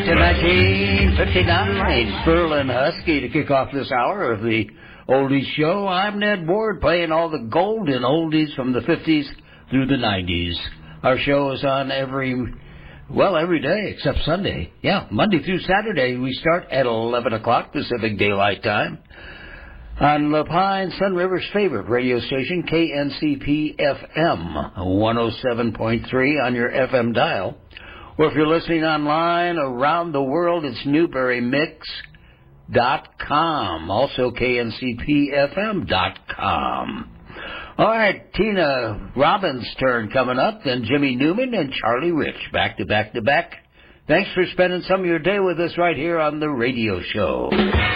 to 1959. Berlin Husky to kick off this hour of the Oldies Show. I'm Ned Ward, playing all the golden oldies from the 50s through the 90s. Our show is on every day except Sunday. Yeah, Monday through Saturday. We start at 11 o'clock Pacific Daylight Time on La Pine, Sun River's favorite radio station, KNCP-FM 107.3 on your FM dial. Or if you're listening online around the world, it's NewberryMix.com, also KNCPFM.com. All right, Tina Robbins' turn coming up, then Jimmy Newman and Charlie Rich, back to back to back. Thanks for spending some of your day with us right here on the radio show.